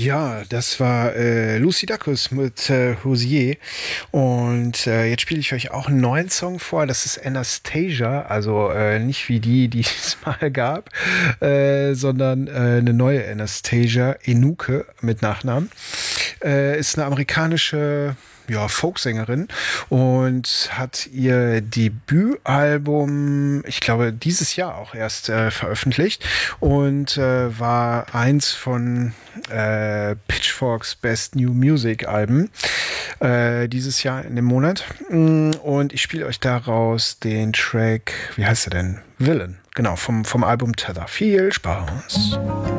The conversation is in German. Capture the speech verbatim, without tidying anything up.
Ja, das war äh, Lucy Dacus mit äh, Rosier. Und äh, jetzt spiele ich euch auch einen neuen Song vor. Das ist Anastasia, also äh, nicht wie die, die es mal gab, äh, sondern äh, eine neue Anastasia, Enuke mit Nachnamen. Äh, ist eine amerikanische ja, Folksängerin und hat ihr Debütalbum, ich glaube, dieses Jahr auch erst äh, veröffentlicht und äh, war eins von äh, Pitchforks Best New Music Alben äh, dieses Jahr in dem Monat. Und ich spiele euch daraus den Track, wie heißt er denn? Villain, genau, vom, vom Album Tether. Viel Spaß!